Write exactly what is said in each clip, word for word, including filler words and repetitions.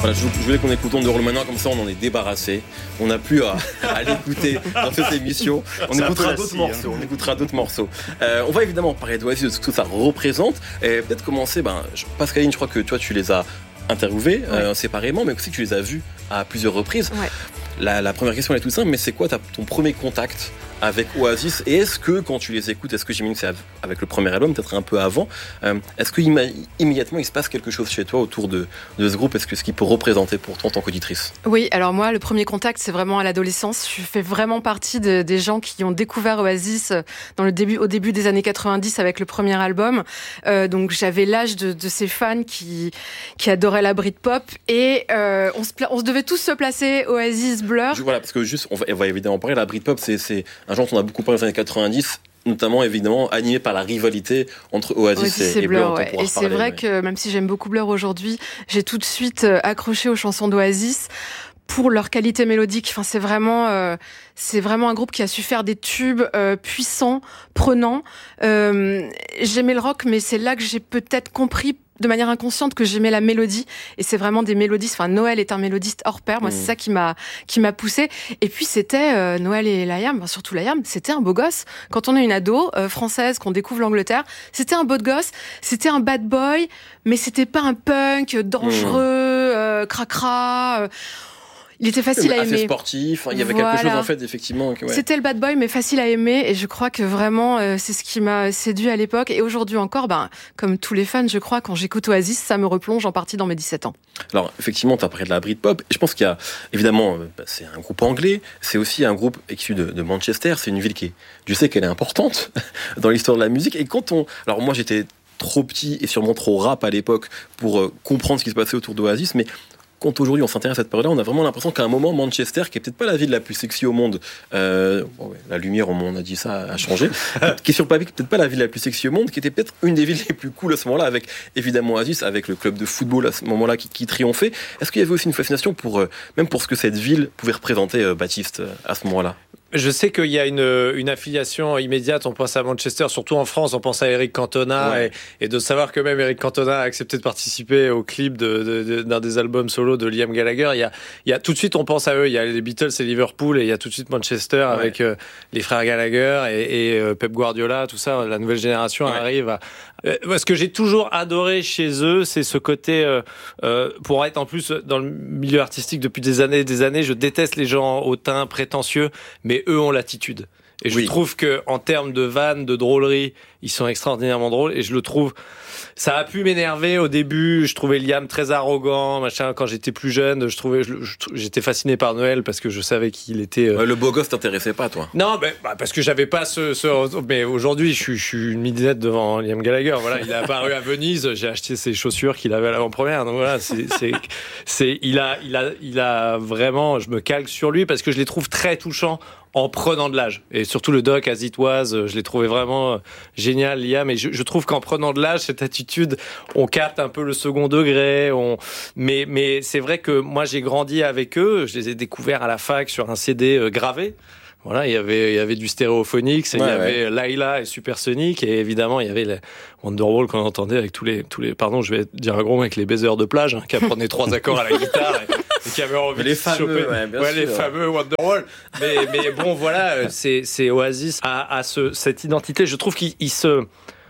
Voilà, je voulais qu'on écoute On The Roll maintenant, comme ça on en est débarrassé. On n'a plus à, à l'écouter dans cette émission. On Ça écoutera apprécie, d'autres hein. morceaux. On écoutera d'autres morceaux. Euh, on va évidemment parler d'Oasis, de ce que ça représente. Et peut-être commencer, ben, je- Pascaline, je crois que toi tu les as interviewés Ouais. euh, séparément, mais aussi tu les as vus à plusieurs reprises. Ouais. La, la première question elle est toute simple, mais c'est quoi ta- ton premier contact avec Oasis? Et est-ce que quand tu les écoutes, est-ce que j'imagine que c'est av- avec le premier album, peut-être un peu avant, euh, est-ce que ima- immédiatement il se passe quelque chose chez toi autour de, de ce groupe? Est-ce que ce qu'il peut représenter pour toi en tant qu'auditrice? Oui, alors moi, le premier contact, c'est vraiment à l'adolescence. Je fais vraiment partie de- des gens qui ont découvert Oasis euh, dans le début, au début des années quatre-vingt-dix avec le premier album. Euh, donc j'avais l'âge de, de ces fans qui, qui adoraient la Britpop et euh, on, se pla- on se devait tous se placer Oasis, Blur. Je- Voilà, parce que juste, on va, on va évidemment parler, la Britpop, c'est, c'est un genre dont on a beaucoup parlé dans les années quatre-vingt-dix, notamment évidemment animé par la rivalité entre Oasis, Oasis et, et et Blur. Blur, dont on ouais. pourra Et c'est reparler, vrai mais- que même si j'aime beaucoup Blur aujourd'hui, j'ai tout de suite euh, accroché aux chansons d'Oasis pour leur qualité mélodique. Enfin, c'est vraiment, euh, c'est vraiment un groupe qui a su faire des tubes euh, puissants, prenants. Euh, j'aimais le rock, mais c'est là que j'ai peut-être compris de manière inconsciente que j'aimais la mélodie, et c'est vraiment des mélodistes. Enfin, Noël est un mélodiste hors pair. Moi, Mmh. c'est ça qui m'a qui m'a poussé. Et puis c'était euh, Noël et Liam, enfin, surtout Liam, c'était un beau gosse. Quand on est une ado euh, française, qu'on découvre l'Angleterre, c'était un beau gosse, c'était un bad boy, mais c'était pas un punk dangereux, euh, cracra. euh, Il était facile à assez aimer. sportif, il y avait Voilà. quelque chose en fait effectivement. que- ouais. C'était le bad boy, mais facile à aimer. Et je crois que vraiment, euh, c'est ce qui m'a séduit à l'époque. Et aujourd'hui encore, ben, comme tous les fans, je crois, quand j'écoute Oasis, ça me replonge en partie dans mes dix-sept ans. Alors effectivement, tu as parlé de la Britpop, et je pense qu'il y a évidemment, euh, bah, c'est un groupe anglais, c'est aussi un groupe issu de, de Manchester, c'est une ville qui est, je sais qu'elle est importante dans l'histoire de la musique, et quand on... Alors moi j'étais trop petit et sûrement trop rap à l'époque pour euh, comprendre ce qui se passait autour d'Oasis, mais quand aujourd'hui on s'intéresse à cette période-là, on a vraiment l'impression qu'à un moment, Manchester, qui est peut-être pas la ville la plus sexy au monde, euh, bon, ouais, la lumière, on a dit ça, a changé, qui est sur le papier peut-être pas la ville la plus sexy au monde, qui était peut-être une des villes les plus cool à ce moment-là, avec évidemment Oasis, avec le club de football à ce moment-là qui, qui triomphait. Est-ce qu'il y avait aussi une fascination pour, euh, même pour ce que cette ville pouvait représenter, euh, Baptiste, euh, à ce moment-là? Je sais qu'il y a une, une affiliation immédiate, on pense à Manchester, surtout en France, on pense à Eric Cantona, Ouais. et, et de savoir que même Eric Cantona a accepté de participer au clip de, de, de- d'un des albums solo de Liam Gallagher. Il y, a, il y a tout de suite, on pense à eux, il y a les Beatles et Liverpool, et il y a tout de suite Manchester Ouais. avec euh, les frères Gallagher et, et euh, Pep Guardiola, tout ça, la nouvelle génération Ouais. arrive à... Euh, moi, ce que j'ai toujours adoré chez eux, c'est ce côté, euh, euh, pour être en plus dans le milieu artistique depuis des années et des années, je déteste les gens au teint prétentieux, mais eux ont l'attitude. Et je Oui. trouve que en termes de vannes, de drôlerie, ils sont extraordinairement drôles. Et je le trouve, ça a pu m'énerver au début. Je trouvais Liam très arrogant, machin. Quand j'étais plus jeune, je trouvais, je- je- j'étais fasciné par Noël parce que je savais qu'il était. euh, Ouais, le beau gosse t'intéressait pas, toi? Non, ben, bah, parce que j'avais pas ce, ce- mais aujourd'hui, je suis, je suis une midinette devant Liam Gallagher. Voilà, il est apparu à Venise. J'ai acheté ses chaussures qu'il avait à l'avant-première. Donc voilà, c'est, c'est, c'est, il a, il a, il a vraiment. Je me calque sur lui parce que je les trouve très touchants en prenant de l'âge. Et surtout le doc As It Was, je l'ai trouvé vraiment génial, Liam. Et je, je trouve qu'en prenant de l'âge, cette attitude, on capte un peu le second degré. On... Mais, mais c'est vrai que moi, j'ai grandi avec eux. Je les ai découverts à la fac sur un C D gravé. Voilà, il y avait, il y avait du Stereophonics, et Ouais, il y avait Laila et Supersonic, et évidemment, il y avait le Wonderwall qu'on entendait avec tous les, tous les, pardon, je vais dire un gros mot, avec les baisers de plage, hein, qui apprenaient trois accords à la guitare, et, et qui avaient envie Les de se fameux, choper. ouais, bien Ouais, sûr. les fameux Wonderwall. Mais, mais bon, voilà, c'est, c'est Oasis a, a ce, cette identité. Je trouve qu'il il se,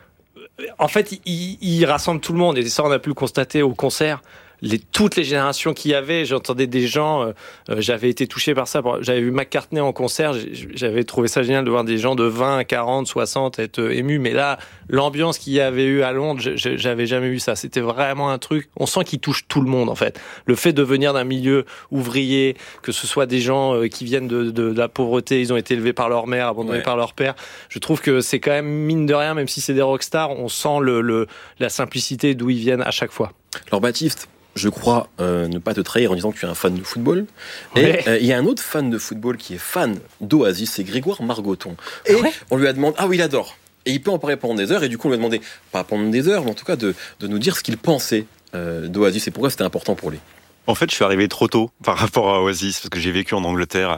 en fait, il, il rassemble tout le monde, et ça, on a pu le constater au concert. Les, toutes les générations qu'il y avait, j'entendais des gens, euh, euh, j'avais été touché par ça. J'avais vu McCartney en concert, j'avais trouvé ça génial de voir des gens de vingt, quarante, soixante être euh, émus. Mais là, l'ambiance qu'il y avait eu à Londres, j'avais jamais vu ça. C'était vraiment un truc, on sent qu'il touche tout le monde en fait. Le fait de venir d'un milieu ouvrier, que ce soit des gens euh, qui viennent de, de, de la pauvreté, ils ont été élevés par leur mère, abandonnés Ouais. par leur père. Je trouve que c'est quand même, mine de rien, même si c'est des rockstars, on sent le, le, la simplicité d'où ils viennent à chaque fois. Alors Baptiste, je crois euh, ne pas te trahir en disant que tu es un fan de football. Ouais. Et euh, il y a un autre fan de football qui est fan d'Oasis, c'est Grégoire Margoton. Et Ouais. on lui a demandé, ah oui, il adore. Et il peut en parler pendant des heures, et du coup on lui a demandé, pas pendant des heures, mais en tout cas de, de nous dire ce qu'il pensait euh, d'Oasis et pourquoi c'était important pour lui. En fait, je suis arrivé trop tôt par rapport à Oasis, parce que j'ai vécu en Angleterre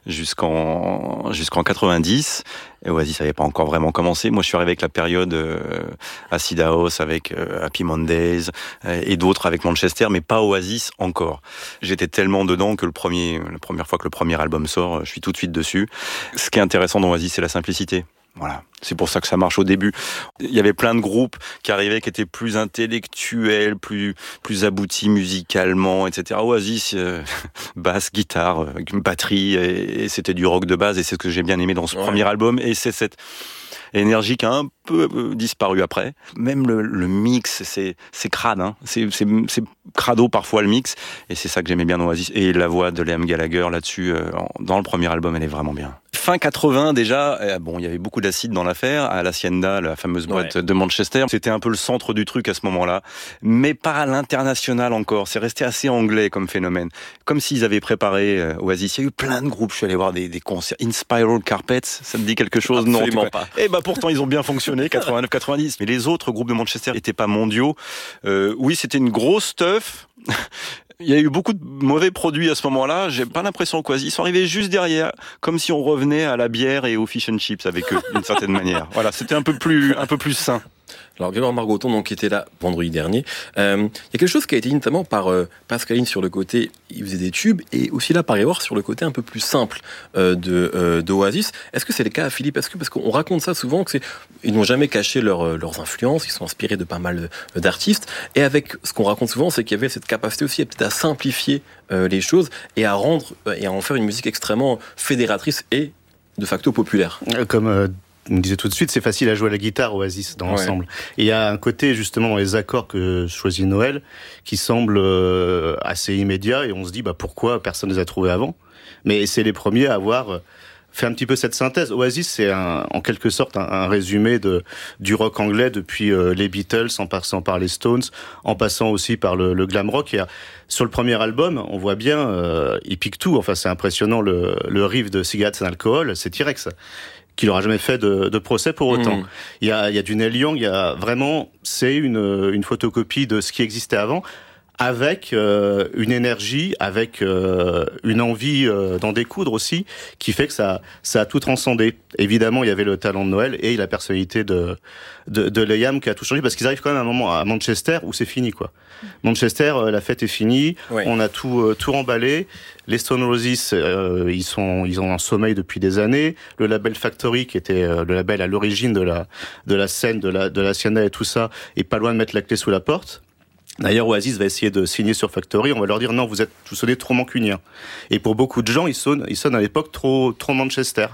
jusqu'en jusqu'en quatre-vingt-dix. Et Oasis n'avait pas encore vraiment commencé. Moi, je suis arrivé avec la période euh, Acid House, avec euh, Happy Mondays euh, et d'autres avec Manchester, mais pas Oasis encore. J'étais tellement dedans que le premier, la première fois que le premier album sort, je suis tout de suite dessus. Ce qui est intéressant dans Oasis, c'est la simplicité. Voilà, c'est pour ça que ça marche au début. Il y avait plein de groupes qui arrivaient, qui étaient plus intellectuels, plus plus aboutis musicalement, et cetera. Oasis, euh, basse, guitare, euh, batterie, et, et c'était du rock de base, et c'est ce que j'ai bien aimé dans ce ouais. premier album. Et c'est cette énergie qui a un peu euh, disparu après. Même le, le mix, c'est c'est crade, hein. c'est c'est c'est crado parfois le mix, et c'est ça que j'aimais bien dans Oasis. Et la voix de Liam Gallagher là-dessus, euh, dans le premier album, elle est vraiment bien. Fin quatre-vingts déjà, euh, bon, il y avait beaucoup d'acide dans l'affaire, à l'Hacienda, la fameuse boîte ouais. de Manchester. C'était un peu le centre du truc à ce moment-là, mais pas à l'international encore. C'est resté assez anglais comme phénomène. Comme s'ils avaient préparé euh, Oasis. Il y a eu plein de groupes. Je suis allé voir des, des concerts. In Spiral Carpets, ça me dit quelque chose? Absolument non, pas. Eh ben pourtant, ils ont bien fonctionné, quatre-vingt-neuf quatre-vingt-dix. Mais les autres groupes de Manchester n'étaient pas mondiaux. Euh, oui, c'était une grosse stuff. Il y a eu beaucoup de mauvais produits à ce moment-là. J'ai pas l'impression quoi. Ils sont arrivés juste derrière, comme si on revenait à la bière et aux fish and chips avec eux, d'une certaine manière. Voilà, c'était un peu plus, un peu plus sain. Alors, Grégoire Margoton, donc, qui était là vendredi dernier, euh, il y a quelque chose qui a été dit notamment par euh, Pascaline sur le côté, il faisait des tubes, et aussi là par Grégoire sur le côté un peu plus simple euh, de euh, d'Oasis. Est-ce que c'est le cas, Philippe? Est-ce que parce qu'on raconte ça souvent que c'est, ils n'ont jamais caché leur, leurs influences, ils sont inspirés de pas mal d'artistes, et avec ce qu'on raconte souvent, c'est qu'il y avait cette capacité aussi peut-être à simplifier euh, les choses et à rendre et à en faire une musique extrêmement fédératrice et de facto populaire. Comme euh... on me disait tout de suite, c'est facile à jouer à la guitare Oasis dans l'ensemble. Ouais. Et il y a un côté justement dans les accords que choisit Noël qui semble euh, assez immédiat, et on se dit bah pourquoi personne ne les a trouvés avant. Mais c'est les premiers à avoir fait un petit peu cette synthèse. Oasis, c'est un, en quelque sorte un, un résumé de du rock anglais depuis euh, les Beatles, en passant par les Stones, en passant aussi par le, le glam rock. Et à, sur le premier album, on voit bien, euh, il pique tout. Enfin, c'est impressionnant le, le riff de Cigarettes and Alcohol, c'est T-Rex. Qui n'aura jamais fait de, de procès pour autant. Mmh. Il y a, il y a du Neil Young, il y a vraiment, c'est une, une photocopie de ce qui existait avant, avec euh, une énergie, avec euh, une envie euh, d'en découdre aussi, qui fait que ça, ça a tout transcendé. Évidemment, il y avait le talent de Noël et la personnalité de, de, de Liam qui a tout changé, parce qu'ils arrivent quand même à un moment à Manchester où c'est fini, quoi. Manchester, euh, la fête est finie, ouais. on a tout, euh, tout remballé. Les Stone Roses, euh, ils sont, ils ont un sommeil depuis des années. Le label Factory, qui était euh, le label à l'origine de la, de la scène, de la, de la Hacienda et tout ça, est pas loin de mettre la clé sous la porte. D'ailleurs, Oasis va essayer de signer sur Factory. On va leur dire non, vous êtes, vous sonnez trop mancunien. Et pour beaucoup de gens, ils sonnent, ils sonnent à l'époque trop, trop Manchester.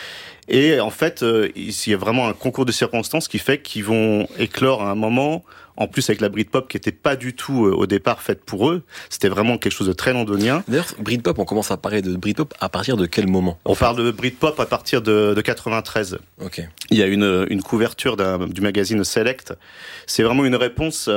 Et en fait, euh, il y a vraiment un concours de circonstances qui fait qu'ils vont éclore à un moment, en plus avec la Britpop qui était pas du tout euh, au départ faite pour eux. C'était vraiment quelque chose de très londonien. D'ailleurs, Britpop, on commence à parler de Britpop à partir de quel moment? On parle de Britpop à partir de, de quatre-vingt-treize. Ok. Il y a une, une couverture d'un, du magazine Select. C'est vraiment une réponse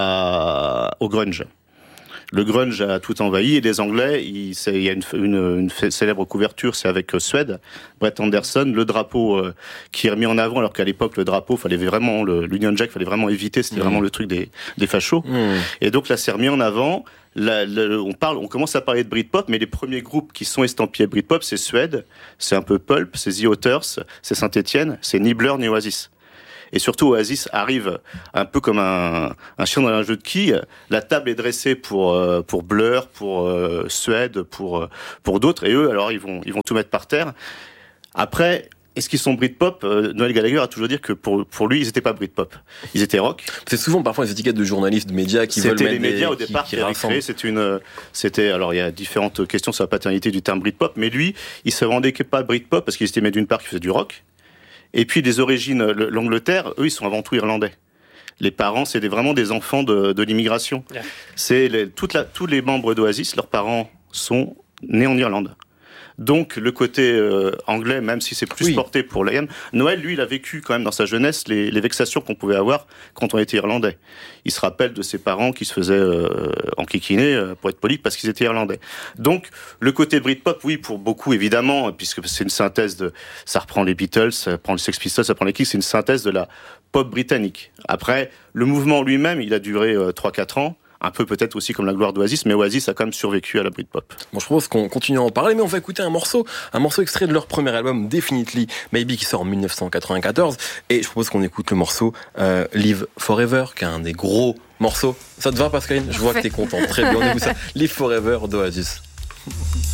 à, au grunge. Le grunge a tout envahi, et les Anglais, il, c'est, il y a une, une, une célèbre couverture, c'est avec Suède, Brett Anderson, le drapeau euh, qui est remis en avant, alors qu'à l'époque le drapeau, fallait vraiment le, l'Union Jack, fallait vraiment éviter, c'était mmh. vraiment le truc des, des fachos. Mmh. Et donc là, c'est remis en avant. La, la, on parle, on commence à parler de Britpop, mais les premiers groupes qui sont estampillés Britpop, c'est Suède, c'est un peu Pulp, c'est The Otters, c'est Saint-Étienne, c'est ni Blur ni Oasis. Et surtout, Oasis arrive un peu comme un, un chien dans un jeu de quilles. La table est dressée pour euh, pour Blur, pour euh, Suède, pour euh, pour d'autres. Et eux, alors ils vont ils vont tout mettre par terre. Après, est-ce qu'ils sont Britpop? euh, Noël Gallagher a toujours dit que pour pour lui, ils étaient pas Britpop. Ils étaient rock. C'est souvent parfois les étiquettes de journalistes, de médias qui c'était veulent mettre les médias des, au départ qui, qui, qui avaient créé. C'était une c'était alors il y a différentes questions sur la paternité du terme Britpop, mais lui, il se revendiquait pas Britpop parce qu'il estimait d'une part qu'il faisait du rock. Et puis les origines, l'Angleterre, eux, ils sont avant tout irlandais. Les parents, c'est des, vraiment des enfants de, de l'immigration. Yeah. C'est les, toute la, tous les membres d'Oasis, leurs parents sont nés en Irlande. Donc le côté euh, anglais, même si c'est plus oui. porté pour Liam, Noël, lui, il a vécu quand même dans sa jeunesse les, les vexations qu'on pouvait avoir quand on était irlandais. Il se rappelle de ses parents qui se faisaient euh, enquiquiner, euh, pour être poli, parce qu'ils étaient irlandais. Donc le côté Britpop, oui, pour beaucoup évidemment, puisque c'est une synthèse de, ça reprend les Beatles, ça reprend les Sex Pistols, ça reprend les Kings, c'est une synthèse de la pop britannique. Après, le mouvement lui-même, il a duré euh, trois quatre ans. un peu peut-être aussi comme la gloire d'Oasis, mais Oasis a quand même survécu à la Britpop. Bon, je propose qu'on continue à en parler, mais on va écouter un morceau, un morceau extrait de leur premier album, Definitely Maybe, qui sort en dix-neuf cent quatre-vingt-quatorze, et je propose qu'on écoute le morceau euh, Live Forever, qui est un des gros morceaux. Ça te va, Pascaline ? Je vois que t'es content. Très bien, on écoute ça. Live Forever d'Oasis.